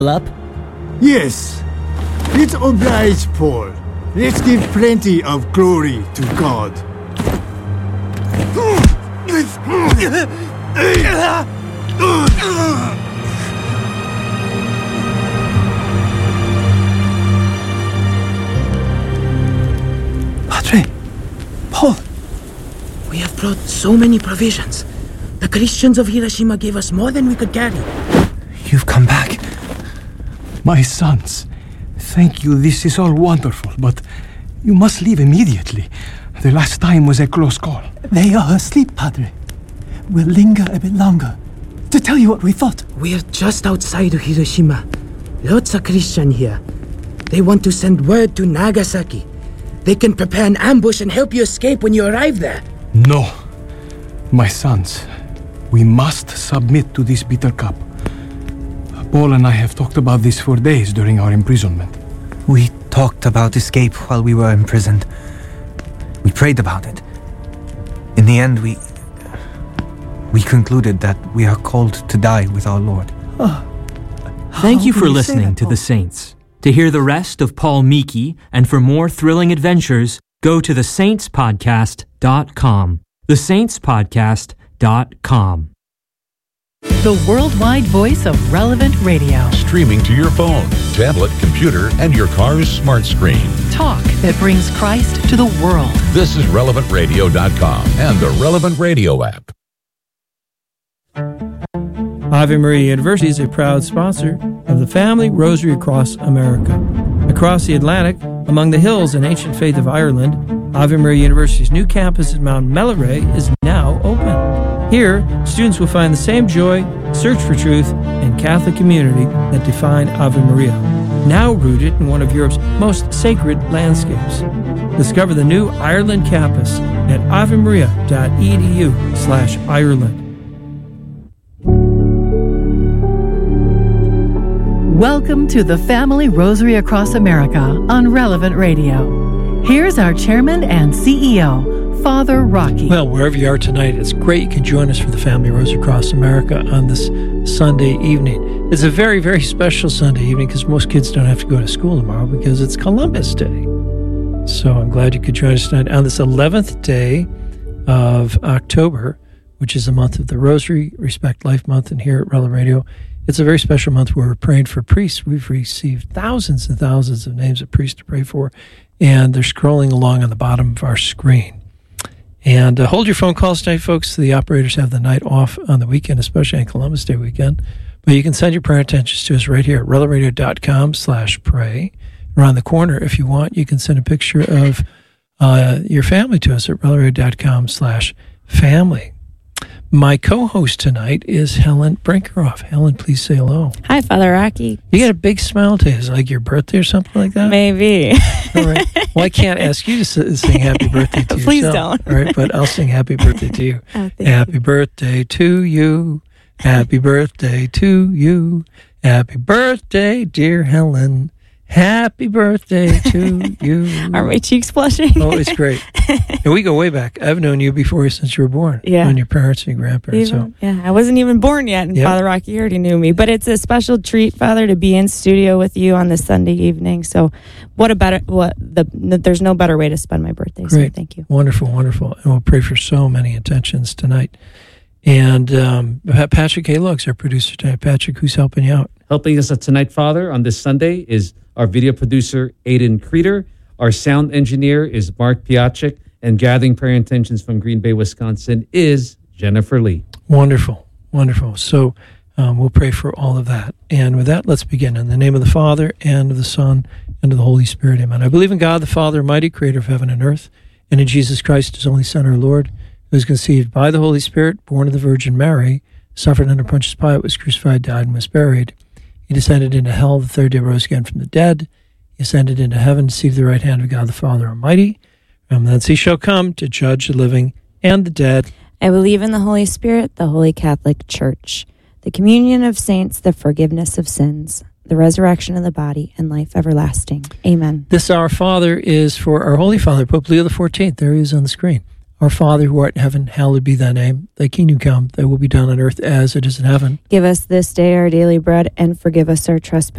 up? Yes. Let's oblige Paul. Let's give plenty of glory to God. Padre, Paul, we have brought so many provisions. The Christians of Hiroshima gave us more than we could carry. you've come back. My sons, thank you. This is all wonderful, but you must leave immediately. The last time was a close call. They are asleep, Padre. We'll linger a bit longer to tell you what we thought. We're just outside of Hiroshima. Lots of Christians here. They want to send word to Nagasaki. They can prepare an ambush and help you escape when you arrive there. No. My sons, we must submit to this bitter cup. Paul and I have talked about this for days during our imprisonment. We talked about escape while we were imprisoned. We prayed about it. In the end, we concluded that we are called to die with our Lord. Thank you for listening to The Saints. To hear the rest of Paul Miki and for more thrilling adventures, go to thesaintspodcast.com. thesaintspodcast.com. The worldwide voice of Relevant Radio. Streaming to your phone, tablet, computer, and your car's smart screen. Talk that brings Christ to the world. This is RelevantRadio.com and the Relevant Radio app. Ave Maria University is a proud sponsor of the Family Rosary Across America. Across the Atlantic, among the hills and ancient faith of Ireland, Ave Maria University's new campus at Mount Melleray is now open. Here, students will find the same joy, search for truth, and Catholic community that define Ave Maria, now rooted in one of Europe's most sacred landscapes. Discover the new Ireland campus at avemaria.edu/Ireland. Welcome to the Family Rosary Across America on Relevant Radio. Here's our chairman and CEO, Father Rocky. Well, wherever you are tonight, it's great you can join us for the Family Rosary Across America on this Sunday evening. It's a very, very special Sunday evening because most kids don't have to go to school tomorrow because it's Columbus Day. So I'm glad you could join us tonight on this 11th day of October, which is the month of the Rosary, Respect Life Month, and here at Relevant Radio, it's a very special month where we're praying for priests. We've received thousands and thousands of names of priests to pray for, and they're scrolling along on the bottom of our screen. And hold your phone calls tonight, folks. The operators have the night off on the weekend, especially on Columbus Day weekend. But you can send your prayer intentions to us right here at relevantradio.com/pray. Around the corner, if you want, you can send a picture of your family to us at relevantradio.com/family. My co-host tonight is Helen Brinkerhoff. Helen, please say hello. Hi, Father Rocky. You got a big smile today. Is it like your birthday or something like that? Maybe. All right. Well, I can't ask you to sing happy birthday to yourself. Please don't. All right, but I'll sing happy birthday to you. Oh, happy birthday to you. Happy birthday to you. Happy birthday, dear Helen. Happy birthday to you. Are my cheeks blushing? Oh, it's great. And we go way back. I've known you before since you were born. Yeah. And your parents and your grandparents. Yeah, I wasn't even born yet, and Father Rocky already knew me. But it's a special treat, Father, to be in studio with you on this Sunday evening. So there's no better way to spend my birthday. Great. So thank you. Wonderful, wonderful. And we'll pray for so many intentions tonight. And Patrick Halugs, our producer tonight. Patrick, who's helping you out? Helping us tonight, Father, on this Sunday is our video producer, Aiden Creeder. Our sound engineer is Mark Piacic. And gathering prayer intentions from Green Bay, Wisconsin is Jennifer Lee. Wonderful, wonderful. So we'll pray for all of that. And with that, let's begin. In the name of the Father, and of the Son, and of the Holy Spirit, amen. I believe in God, the Father, mighty creator of heaven and earth, and in Jesus Christ, his only Son, our Lord, who was conceived by the Holy Spirit, born of the Virgin Mary, suffered under Pontius Pilate, was crucified, died, and was buried. He descended into hell, the third day rose again from the dead. He ascended into heaven, seated at the right hand of God the Father Almighty. From thence he shall come to judge the living and the dead. I believe in the Holy Spirit, the Holy Catholic Church, the communion of saints, the forgiveness of sins, the resurrection of the body, and life everlasting. Amen. This Our Father is for our Holy Father, Pope Leo XIV. There he is on the screen. Our Father, who art in heaven, hallowed be thy name. Thy kingdom come, thy will be done on earth as it is in heaven. Give us this day our daily bread, and forgive us our trespasses,